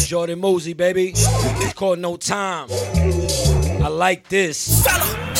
Jordan Mosey, baby. It's called No Time. I like this.